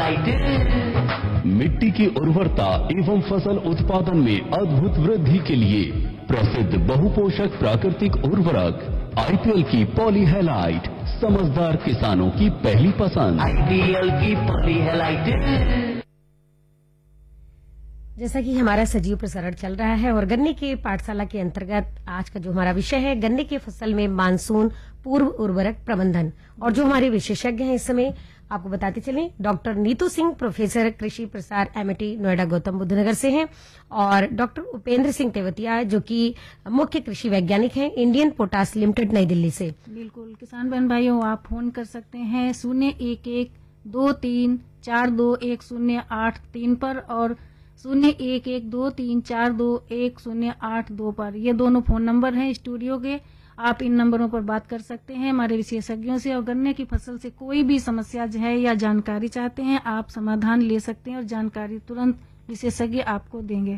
मिट्टी की उर्वरता एवं फसल उत्पादन में अद्भुत वृद्धि के लिए प्रसिद्ध बहुपोषक प्राकृतिक उर्वरक आईपीएल की पॉलीहेलाइट समझदार किसानों की पहली पसंद। आईपीएल की पॉलीहेलाइट। जैसा कि हमारा सजीव प्रसारण चल रहा है और गन्ने की पाठशाला के अंतर्गत आज का जो हमारा विषय है गन्ने की फसल में मानसून पूर्व उर्वरक प्रबंधन, और जो हमारे विशेषज्ञ हैं इस समय आपको बताते चलें डॉक्टर नीतू सिंह, प्रोफेसर कृषि प्रसार एमआईटी नोएडा गौतम बुद्ध नगर से हैं, और डॉक्टर उपेंद्र सिंह तेवतिया जो कि मुख्य कृषि वैज्ञानिक हैं इंडियन पोटास लिमिटेड नई दिल्ली से। बिल्कुल किसान बहन भाइयों, आप फोन कर सकते हैं 01123421083 पर और 01123421082 पर। ये दोनों फोन नंबर हैं स्टूडियो के। आप इन नंबरों पर बात कर सकते हैं हमारे विशेषज्ञों से, और गन्ने की फसल से कोई भी समस्या है या जानकारी चाहते हैं आप समाधान ले सकते हैं और जानकारी तुरंत विशेषज्ञ आपको देंगे।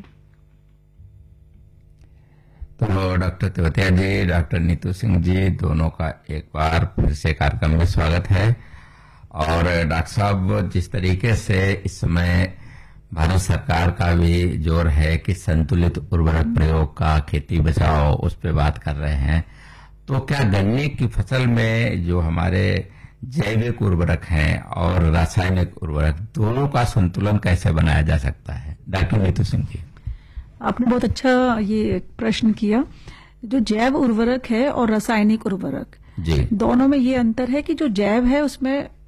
तो डॉक्टर तेवतिया जी, डॉक्टर नीतू सिंह जी, दोनों का एक बार फिर से कार्यक्रम में स्वागत है। और डॉक्टर साहब, जिस तरीके से इस समय भारत सरकार का भी जोर है कि संतुलित उर्वरक प्रयोग का, खेती बचाओ, उस पर बात कर रहे हैं, तो क्या गन्ने की फसल में जो हमारे जैविक उर्वरक हैं और रासायनिक उर्वरक दोनों का संतुलन कैसे बनाया जा सकता है? डॉक्टर नीतू सिंह जी, आपने बहुत अच्छा ये प्रश्न किया। जो जैव उर्वरक है और रासायनिक उर्वरक जी, दोनों में ये अंतर है कि जो जैव है उसमें